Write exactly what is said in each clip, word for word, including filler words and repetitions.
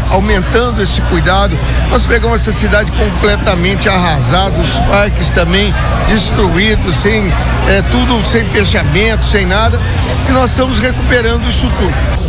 aumentando esse cuidado. Nós pegamos essa cidade completamente arrasada, os parques também destruídos, sem é, tudo sem fechamento, sem nada, e nós estamos recuperando isso tudo.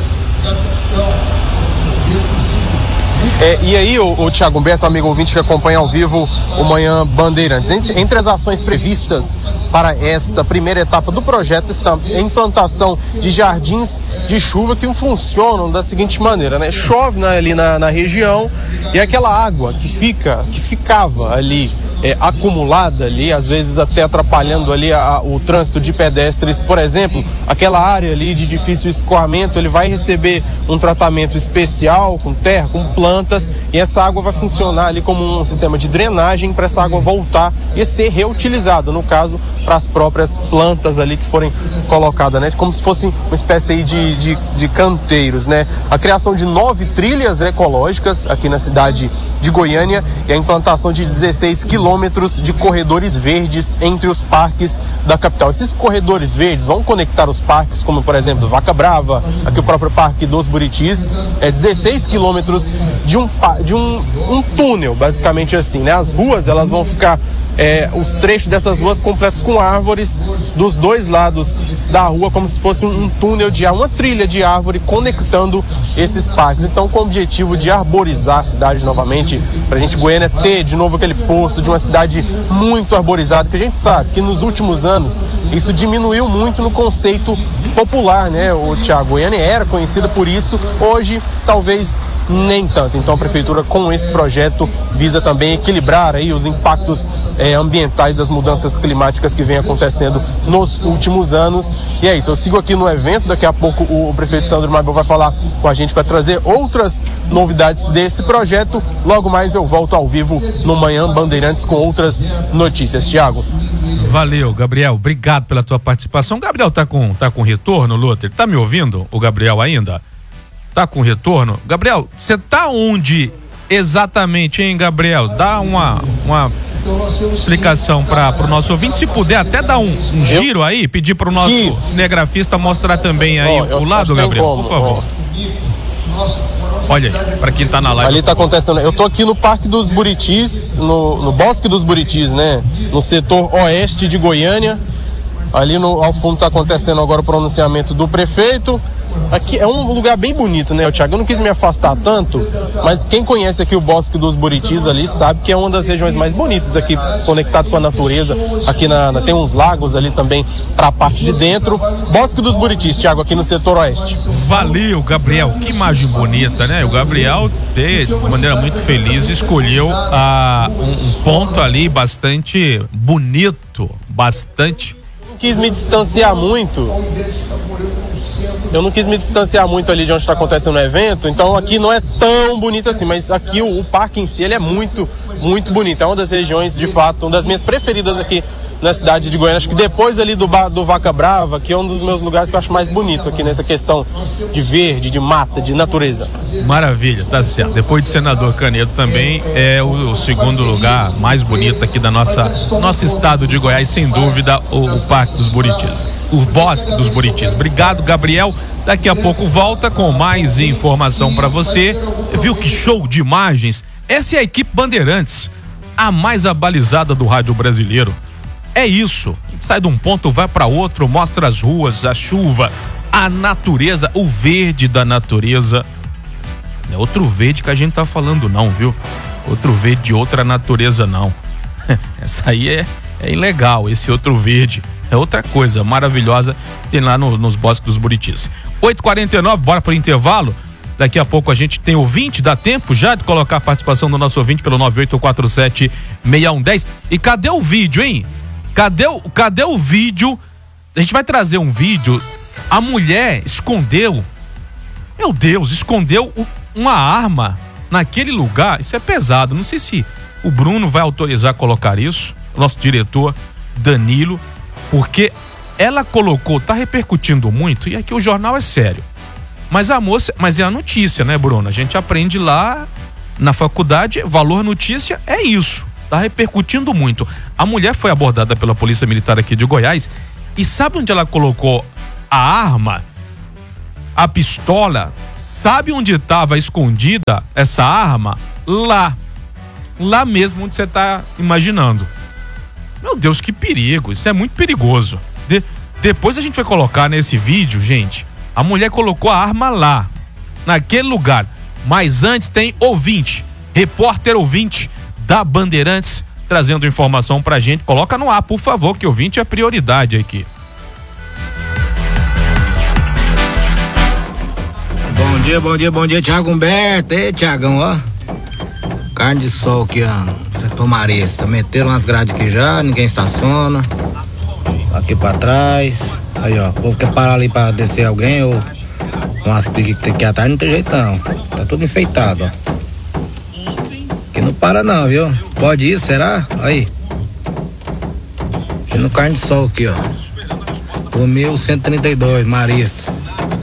É, e aí, o, o Thiago Humberto, amigo ouvinte que acompanha ao vivo o Manhã Bandeirantes, entre, entre as ações previstas para esta primeira etapa do projeto está a implantação de jardins de chuva que funcionam da seguinte maneira, né? Chove né, ali na, na região e aquela água que fica, que ficava ali É, acumulada ali, às vezes até atrapalhando ali a, o trânsito de pedestres, por exemplo, aquela área ali de difícil escoamento, ele vai receber um tratamento especial com terra, com plantas, e essa água vai funcionar ali como um sistema de drenagem para essa água voltar e ser reutilizada, no caso, para as próprias plantas ali que forem colocadas, né? Como se fosse uma espécie aí de, de, de canteiros, né? A criação de nove trilhas ecológicas aqui na cidade de Goiânia e a implantação de dezesseis quilômetros de corredores verdes entre os parques da capital. Esses corredores verdes vão conectar os parques, como por exemplo Vaca Brava, aqui o próprio Parque dos Buritis, é dezesseis quilômetros de um de um, um túnel, basicamente assim, né? As ruas elas vão ficar É, os trechos dessas ruas completos com árvores dos dois lados da rua, como se fosse um, um túnel de árvore, uma trilha de árvore conectando esses parques. Então, com o objetivo de arborizar a cidade novamente, pra gente, Goiânia, ter de novo aquele posto de uma cidade muito arborizada, que a gente sabe que nos últimos anos isso diminuiu muito no conceito popular, né? O Thiago, Goiânia era conhecida por isso, hoje talvez nem tanto. Então a prefeitura com esse projeto visa também equilibrar aí os impactos é, ambientais das mudanças climáticas que vem acontecendo nos últimos anos. E é isso, eu sigo aqui no evento, daqui a pouco o, o prefeito Sandro Maibel vai falar com a gente para trazer outras novidades desse projeto. Logo mais eu volto ao vivo no Manhã Bandeirantes com outras notícias. Thiago. Valeu, Gabriel, obrigado pela tua participação. Gabriel tá com, tá com retorno, Luther? Tá me ouvindo, o Gabriel ainda? Tá com retorno? Gabriel, você tá onde exatamente, hein, Gabriel? Dá uma, uma explicação para o nosso ouvinte, se puder até dar um, um giro aí, pedir para o nosso que... cinegrafista mostrar também aí oh, o lado, Gabriel, como, por favor. Oh. Olha aí, para quem tá na live. Ali tá acontecendo, eu tô aqui no Parque dos Buritis, no, no Bosque dos Buritis, né? No setor oeste de Goiânia. Ali no, ao fundo tá acontecendo agora o pronunciamento do prefeito. Aqui é um lugar bem bonito, né, Thiago? Eu não quis me afastar tanto, mas quem conhece aqui o Bosque dos Buritis ali sabe que é uma das regiões mais bonitas aqui, conectado com a natureza. Aqui na, na tem uns lagos ali também para a parte de dentro. Bosque dos Buritis, Thiago, aqui no setor oeste. Valeu, Gabriel. Que imagem bonita, né? O Gabriel, de maneira muito feliz, escolheu ah, um, um ponto ali bastante bonito, bastante. Não quis me distanciar muito. Eu não quis me distanciar muito ali de onde está acontecendo o evento, então aqui não é tão bonito assim, mas aqui o, o parque em si ele é muito, muito bonito. É uma das regiões, de fato, uma das minhas preferidas aqui na cidade de Goiânia. Acho que depois ali do, do Vaca Brava, que é um dos meus lugares que eu acho mais bonito aqui nessa questão de verde, de mata, de natureza. Maravilha, tá certo. Depois de Senador Canedo também é o, o segundo lugar mais bonito aqui da nossa nosso estado de Goiás, sem dúvida, o, o Parque dos Buritis, o Bosque dos Buritis. Obrigado, Gabriel. Daqui a pouco volta com mais informação para você. Viu que show de imagens? Essa é a equipe Bandeirantes, a mais abalizada do rádio brasileiro. É isso. Sai de um ponto, vai para outro, mostra as ruas, a chuva, a natureza, o verde da natureza. Não é outro verde que a gente tá falando não, viu? Outro verde de outra natureza não. Essa aí é, é ilegal, esse outro verde. É outra coisa maravilhosa que tem lá no, nos Bosques dos Buritis. oito e quarenta e nove, bora pro intervalo. Daqui a pouco a gente tem ouvinte, dá tempo já de colocar a participação do nosso ouvinte pelo nove oito quatro sete seis um um zero. E cadê o vídeo, hein? Cadê o, cadê o vídeo? A gente vai trazer um vídeo. A mulher escondeu, meu Deus, escondeu uma arma naquele lugar. Isso é pesado, não sei se o Bruno vai autorizar a colocar isso, o nosso diretor Danilo, porque ela colocou, tá repercutindo muito, e aqui o jornal é sério. Mas a moça, mas é a notícia, né, Bruno? A gente aprende lá na faculdade, valor notícia é isso. Tá repercutindo muito. A mulher foi abordada pela Polícia Militar aqui de Goiás e sabe onde ela colocou a arma? a pistola, sabe onde estava escondida essa arma? Lá. Lá mesmo onde você está imaginando. Meu Deus, que perigo. Isso é muito perigoso. De, depois a gente vai colocar nesse vídeo, gente. A mulher colocou a arma lá, naquele lugar. Mas antes tem ouvinte, repórter ouvinte da Bandeirantes, trazendo informação pra gente. Coloca no ar, por favor, que ouvinte é prioridade aqui. Bom dia, bom dia, bom dia, Thiago Humberto. Ei, Thiagão, ó. Carne de sol aqui, ó. Setor Marista. Meteram umas grades aqui já, ninguém estaciona. Aqui pra trás. Aí, ó. O povo quer parar ali pra descer alguém ou umas piques que tem que ir atrás, não tem jeito não. Tá tudo enfeitado, ó. Aqui não para não, viu? Pode ir, será? Aí. Aqui no Carne de Sol aqui, ó. Por mil cento e trinta e dois, Marista.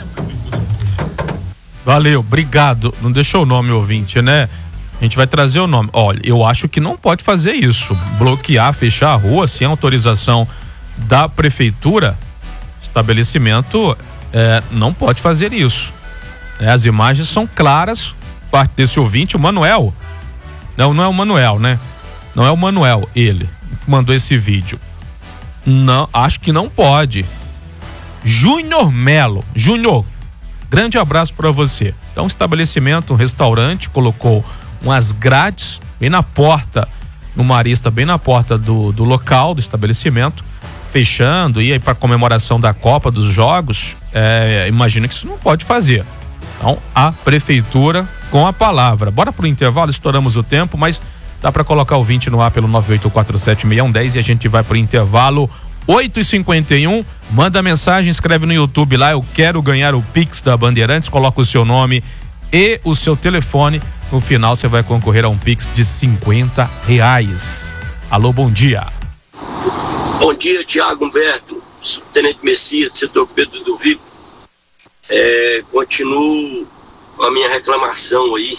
Valeu, obrigado. Não deixou o nome, ouvinte, né? A gente vai trazer o nome. Olha, eu acho que não pode fazer isso. Bloquear, fechar a rua sem autorização da prefeitura, estabelecimento é, não pode fazer isso. É, as imagens são claras, parte desse ouvinte, o Manuel. Não, não é o Manuel, né? Não é o Manuel, ele que mandou esse vídeo. Não, acho que não pode. Júnior Melo. Júnior, grande abraço para você. Então, um estabelecimento, um restaurante, colocou umas grades bem na porta, no Marista, bem na porta do, do local, do estabelecimento, fechando, e aí para comemoração da Copa, dos Jogos, é, imagina que isso não pode fazer. Então, a prefeitura com a palavra. Bora pro intervalo, estouramos o tempo, mas dá para colocar o vinte no ar pelo nove oito quatro sete seis um um zero e a gente vai pro intervalo. Oito e cinquenta e um, manda mensagem, escreve no YouTube lá, eu quero ganhar o Pix da Bandeirantes, coloca o seu nome e o seu telefone. No final você vai concorrer a um Pix de cinquenta reais. Alô, bom dia. Bom dia, Thiago Humberto, subtenente Messias, do setor Pedro do Vico. É, continuo com a minha reclamação aí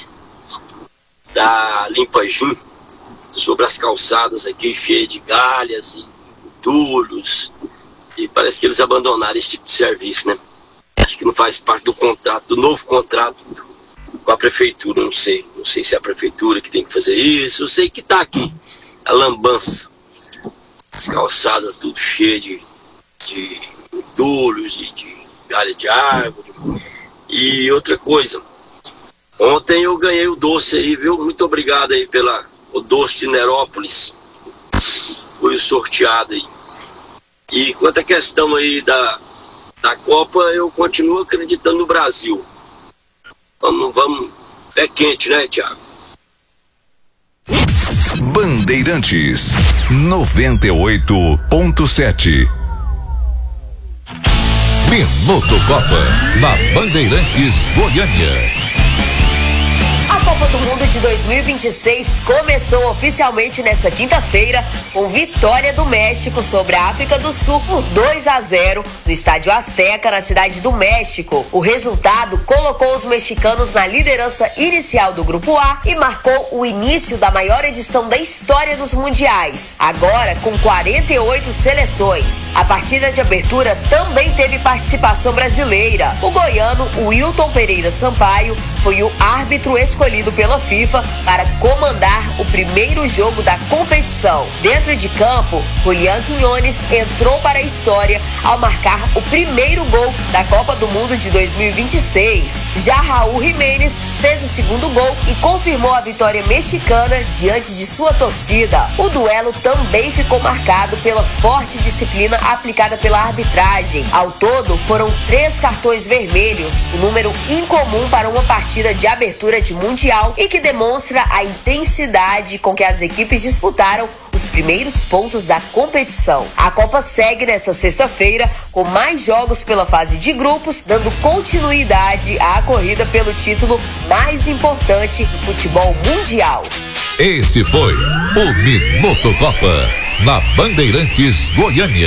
da Limpa Jum sobre as calçadas aqui cheias de galhas e entulhos, e parece que eles abandonaram esse tipo de serviço, né? Acho que não faz parte do contrato, do novo contrato com a prefeitura, não sei, não sei se é a prefeitura que tem que fazer isso, eu sei que tá aqui a lambança, as calçadas tudo cheio de, de entulhos, de, de galha de árvore. E outra coisa, ontem eu ganhei o doce aí, viu? Muito obrigado aí pela o doce de Nerópolis, foi o sorteado aí. E quanto à questão aí da, da Copa, eu continuo acreditando no Brasil. Vamos, vamos, é quente, né, Thiago? Bandeirantes noventa e oito ponto sete. Minuto Copa na Bandeirantes Goiânia. A Copa do Mundo de dois mil e vinte e seis começou oficialmente nesta quinta-feira com vitória do México sobre a África do Sul por dois a zero no Estádio Azteca, na cidade do México. O resultado colocou os mexicanos na liderança inicial do Grupo A e marcou o início da maior edição da história dos mundiais, agora com quarenta e oito seleções. A partida de abertura também teve participação brasileira. O goiano Wilton Pereira Sampaio foi o árbitro escolhido pela FIFA para comandar o primeiro jogo da competição. Dentro de campo, Julián Quiñones entrou para a história ao marcar o primeiro gol da Copa do Mundo de dois mil e vinte e seis. Já Raúl Jiménez fez o segundo gol e confirmou a vitória mexicana diante de sua torcida. O duelo também ficou marcado pela forte disciplina aplicada pela arbitragem. Ao todo, foram três cartões vermelhos, um número incomum para uma partida de abertura de mundial e que demonstra a intensidade com que as equipes disputaram os primeiros pontos da competição. A Copa segue nesta sexta-feira com mais jogos pela fase de grupos, dando continuidade à corrida pelo título mais importante do futebol mundial. Esse foi o Minuto Copa na Bandeirantes Goiânia.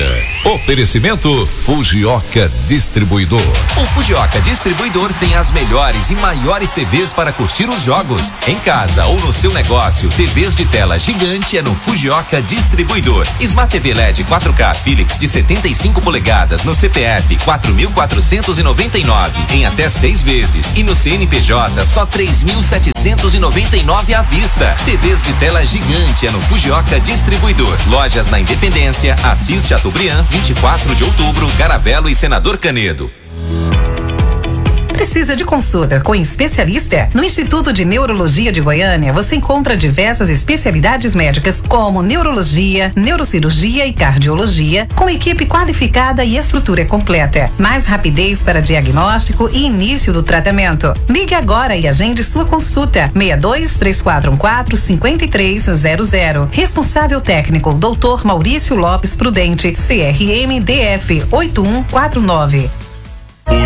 Oferecimento Fujioka Distribuidor. O Fujioka Distribuidor tem as melhores e maiores T Vs para curtir os jogos. Em casa ou no seu negócio, T Vs de tela gigante é no Fujioka Distribuidor. Smart T V L E D quatro K Philips de setenta e cinco polegadas no C P F quatro mil quatrocentos e noventa e nove em até seis vezes e no C N P J só três mil setecentos e noventa e nove à vista. T Vs de tela gigante é no Fujioka Distribuidor. Lojas na Independência, Assis Chateaubriand, vinte e quatro de outubro, Caravelo e Senador Canedo. Precisa de consulta com especialista? No Instituto de Neurologia de Goiânia, você encontra diversas especialidades médicas como neurologia, neurocirurgia e cardiologia, com equipe qualificada e estrutura completa. Mais rapidez para diagnóstico e início do tratamento. Ligue agora e agende sua consulta. seis dois, três quatro um quatro, cinco três zero zero. Responsável técnico, doutor Maurício Lopes Prudente, C R M D F oito um quatro nove.